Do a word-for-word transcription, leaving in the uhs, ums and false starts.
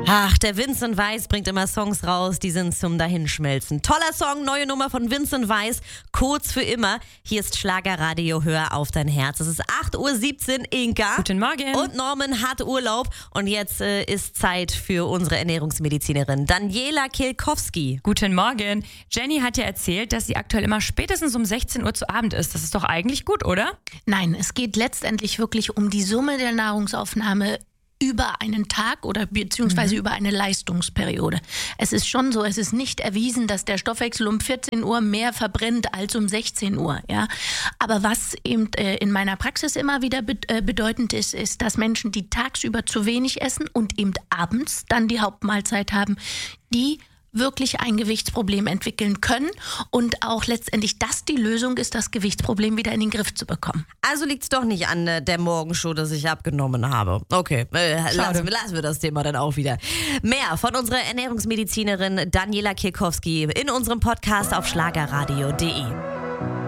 Ach, der Vincent Weiss bringt immer Songs raus, die sind zum Dahinschmelzen. Toller Song, neue Nummer von Vincent Weiss, kurz für immer. Hier ist Schlagerradio, hör auf dein Herz. Es ist acht Uhr siebzehn, Inka. Guten Morgen. Und Norman hat Urlaub und jetzt äh, ist Zeit für unsere Ernährungsmedizinerin Daniela Kielkowski. Guten Morgen. Jenny hat ja erzählt, dass sie aktuell immer spätestens um sechzehn Uhr zu Abend isst. Das ist doch eigentlich gut, oder? Nein, es geht letztendlich wirklich um die Summe der Nahrungsaufnahme über einen Tag oder beziehungsweise mhm. über eine Leistungsperiode. Es ist schon so, es ist nicht erwiesen, dass der Stoffwechsel um vierzehn Uhr mehr verbrennt als um sechzehn Uhr. Ja? Aber was eben äh, in meiner Praxis immer wieder be- äh, bedeutend ist, ist, dass Menschen, die tagsüber zu wenig essen und eben abends dann die Hauptmahlzeit haben, die wirklich ein Gewichtsproblem entwickeln können und auch letztendlich das die Lösung ist, das Gewichtsproblem wieder in den Griff zu bekommen. Also liegt es doch nicht an äh, der Morgenshow, dass ich abgenommen habe. Okay, äh, lassen, wir, lassen wir das Thema dann auch wieder. Mehr von unserer Ernährungsmedizinerin Daniela Kielkowski in unserem Podcast auf schlagerradio punkt de.